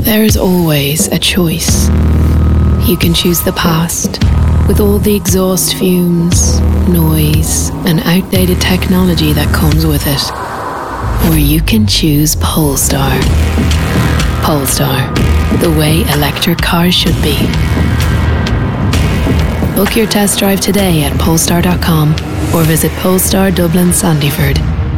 There is always a choice. You can choose the past, with all the exhaust fumes, noise, and outdated technology that comes with it. Or you can choose Polestar. Polestar, the way electric cars should be. Book your test drive today at polestar.com or visit Polestar Dublin Sandyford.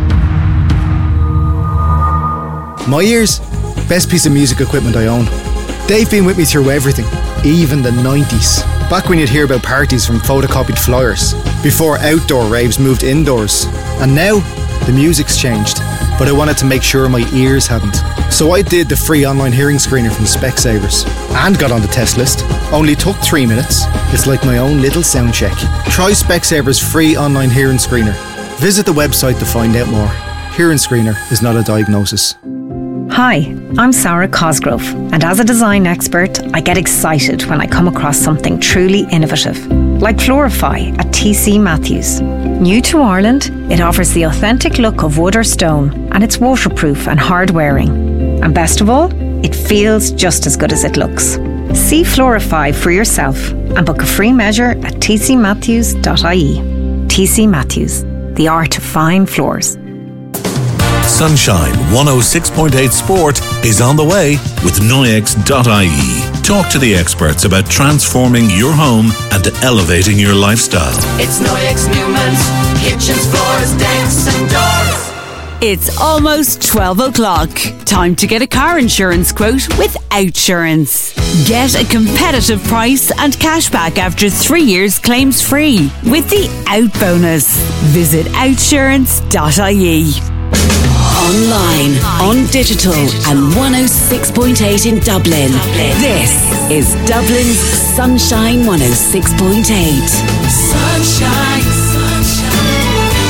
My ears, best piece of music equipment I own. They've been with me through everything, even the 90s. Back when you'd hear about parties from photocopied flyers, before outdoor raves moved indoors. And now, the music's changed, but I wanted to make sure my ears hadn't. So I did the free online hearing screener from Specsavers and got on the test list. Only took 3 minutes. It's like my own little sound check. Try Specsavers free online hearing screener. Visit the website to find out more. Hearing screener is not a diagnosis. Hi, I'm Sarah Cosgrove, and as a design expert, I get excited when I come across something truly innovative, like Florify at TC Matthews. New to Ireland, it offers the authentic look of wood or stone, and it's waterproof and hard wearing. And best of all, it feels just as good as it looks. See Florify for yourself and book a free measure at tcmatthews.ie. TC Matthews, the art of fine floors. Sunshine 106.8 Sport is on the way with Noyex.ie. Talk to the experts about transforming your home and elevating your lifestyle. It's Noyex Newman's kitchens, floors, decks and doors. It's almost 12 o'clock. Time to get a car insurance quote with Outsurance. Get a competitive price and cashback after 3 years claims free with the Out Bonus. Visit outsurance.ie. Online, on digital and 106.8 in Dublin. This is Dublin's Sunshine 106.8. Sunshine, sunshine,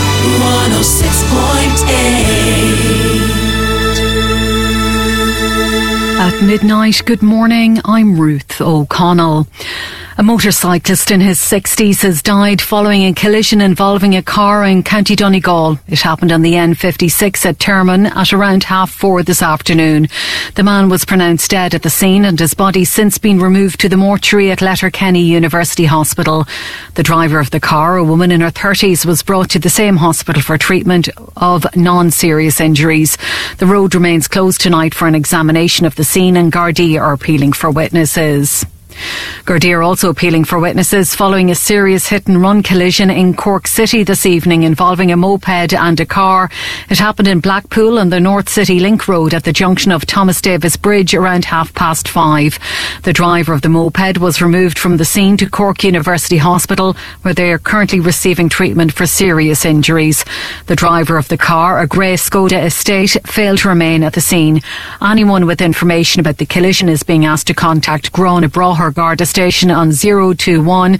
106.8. At midnight, good morning, I'm Ruth O'Connell. A motorcyclist in his 60s has died following a collision involving a car in County Donegal. It happened on the N56 at Termon at around 4:30 this afternoon. The man was pronounced dead at the scene and his body since been removed to the mortuary at Letterkenny University Hospital. The driver of the car, a woman in her 30s, was brought to the same hospital for treatment of non-serious injuries. The road remains closed tonight for an examination of the scene and Gardaí are appealing for witnesses. Gardaí are also appealing for witnesses following a serious hit-and-run collision in Cork City this evening involving a moped and a car. It happened in Blackpool on the North City Link Road at the junction of Thomas Davis Bridge around 5:30. The driver of the moped was removed from the scene to Cork University Hospital, where they are currently receiving treatment for serious injuries. The driver of the car, a grey Skoda Estate, failed to remain at the scene. Anyone with information about the collision is being asked to contact Grona Broher Garda Station on 021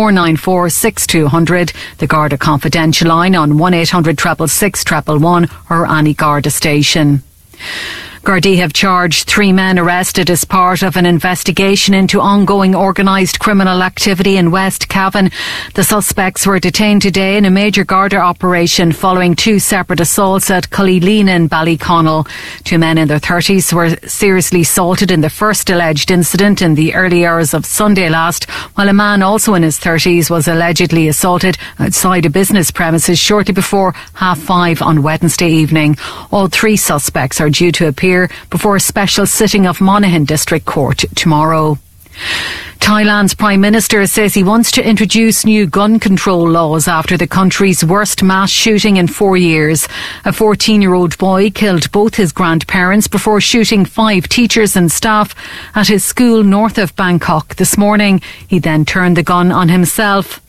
494 6200, the Garda Confidential line on 1800 666 111 or any Garda station. Gardaí have charged 3 men arrested as part of an investigation into ongoing organised criminal activity in West Cavan. The suspects were detained today in a major Garda operation following 2 separate assaults at Cullylean in Ballyconnell. 2 men in their 30s were seriously assaulted in the first alleged incident in the early hours of Sunday last, while a man also in his 30s was allegedly assaulted outside a business premises shortly before 5:30 on Wednesday evening. All 3 suspects are due to appear before a special sitting of Monaghan District Court tomorrow. Thailand's Prime Minister says he wants to introduce new gun control laws after the country's worst mass shooting in 4 years. A 14-year-old boy killed both his grandparents before shooting 5 teachers and staff at his school north of Bangkok this morning. He then turned the gun on himself.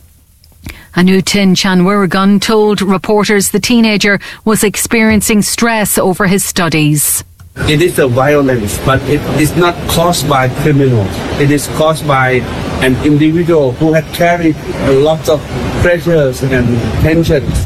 Anutin Chanwiragun told reporters the teenager was experiencing stress over his studies. It is a violence, but it is not caused by criminals. It is caused by an individual who had carried a lot of pressures and tensions.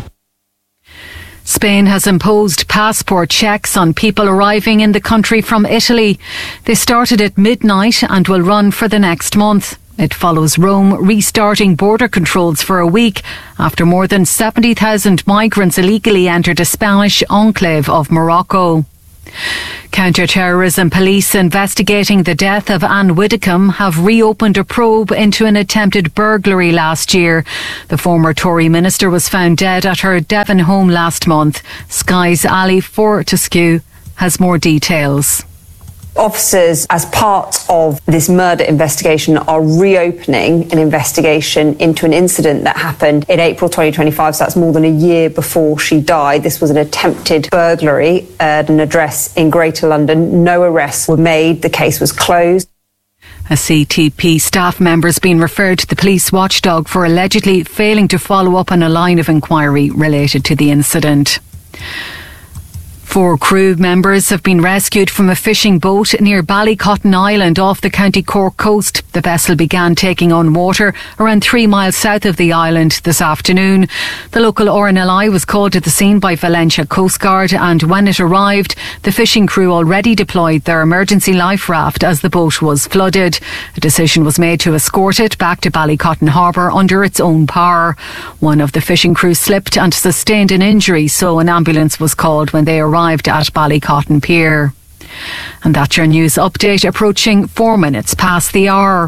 Spain has imposed passport checks on people arriving in the country from Italy. They started at midnight and will run for the next month. It follows Rome restarting border controls for a week after more than 70,000 migrants illegally entered a Spanish enclave of Morocco. Counter-terrorism police investigating the death of Anne Widdecombe have reopened a probe into an attempted burglary last year. The former Tory minister was found dead at her Devon home last month. Sky's Ali Fortescue has more details. Officers, as part of this murder investigation, are reopening an investigation into an incident that happened in April 2025, so that's more than a year before she died. This was an attempted burglary at an address in Greater London. No arrests were made. The case was closed. A CTP staff member has been referred to the police watchdog for allegedly failing to follow up on a line of inquiry related to the incident. 4 crew members have been rescued from a fishing boat near Ballycotton Island off the County Cork coast. The vessel began taking on water around 3 miles south of the island this afternoon. The local RNLI was called to the scene by Valentia Coast Guard, and when it arrived, the fishing crew already deployed their emergency life raft as the boat was flooded. A decision was made to escort it back to Ballycotton Harbour under its own power. One of the fishing crew slipped and sustained an injury, so an ambulance was called when they arrived at Ballycotton Pier. And that's your news update, approaching 4 minutes past the hour.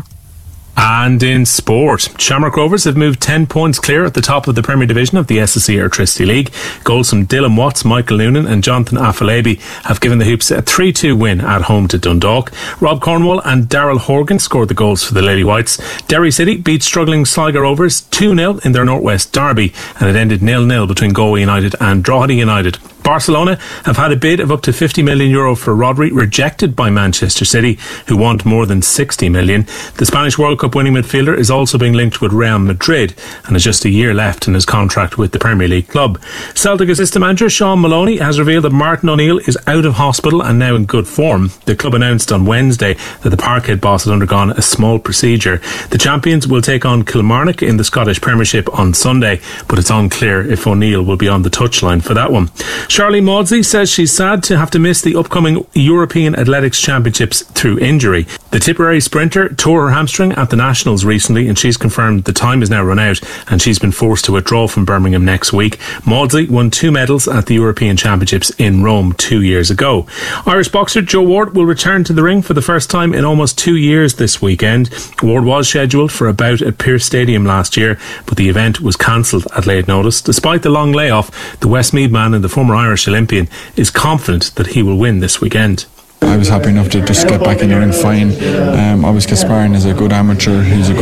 And in sport, Shamrock Rovers have moved 10 points clear at the top of the Premier Division of the SSE Airtricity League. Goals from Dylan Watts, Michael Noonan and Jonathan Afolabi have given the Hoops a 3-2 win at home to Dundalk. Rob Cornwall and Daryl Horgan scored the goals for the Lily Whites. Derry City beat struggling Sligo Rovers 2-0 in their Northwest derby, and it ended 0-0 between Galway United and Drogheda United. Barcelona have had a bid of up to €50 million for Rodri rejected by Manchester City, who want more than $60 million. The Spanish World Cup winning midfielder is also being linked with Real Madrid and has just a year left in his contract with the Premier League club. Celtic assistant manager Sean Maloney has revealed that Martin O'Neill is out of hospital and now in good form. The club announced on Wednesday that the Parkhead boss had undergone a small procedure. The champions will take on Kilmarnock in the Scottish Premiership on Sunday, but it's unclear if O'Neill will be on the touchline for that one. Charlie Maudsley says she's sad to have to miss the upcoming European Athletics Championships through injury. The Tipperary sprinter tore her hamstring at the Nationals recently, and she's confirmed the time is now run out and she's been forced to withdraw from Birmingham next week. Maudsley won 2 medals at the European Championships in Rome 2 years ago. Irish boxer Joe Ward will return to the ring for the first time in almost 2 years this weekend. Ward was scheduled for a bout at Pearse Stadium last year, but the event was cancelled at late notice. Despite the long layoff, the Westmeath man and the former Irish Olympian is confident that he will win this weekend. I was happy enough to just get back in there and fine. Obviously Kasparin is a good amateur,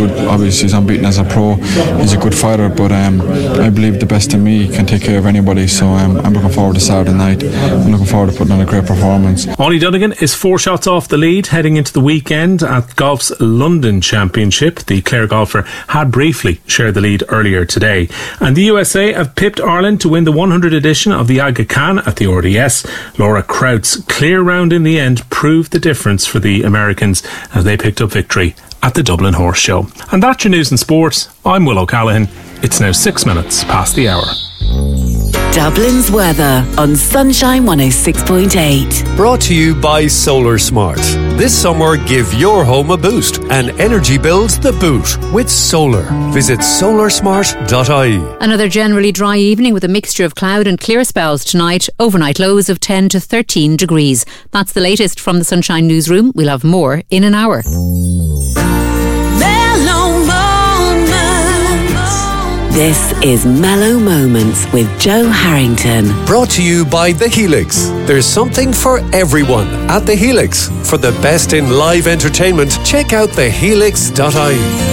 he's unbeaten as a pro, he's a good fighter, but I believe the best in me can take care of anybody, so I'm looking forward to Saturday night. I'm looking forward to putting on a great performance. Ollie Dunnigan is 4 shots off the lead heading into the weekend at golf's London Championship. The Clare golfer had briefly shared the lead earlier today. And the USA have pipped Ireland to win the 100th edition of the Aga Khan at the RDS. Laura Kraut's clear round in the end proved the difference for the Americans as they picked up victory at the Dublin Horse Show. And that's your news and sport. I'm Will O'Callaghan. It's now 6 minutes past the hour. Dublin's weather on Sunshine 106.8. Brought to you by Solar Smart. This summer, give your home a boost and energy bills the boot with solar. Visit solarsmart.ie. Another generally dry evening with a mixture of cloud and clear spells tonight. Overnight lows of 10 to 13 degrees. That's the latest from the Sunshine Newsroom. We'll have more in an hour. This is Mellow Moments with Joe Harrington. Brought to you by The Helix. There's something for everyone at The Helix. For the best in live entertainment, check out thehelix.ie.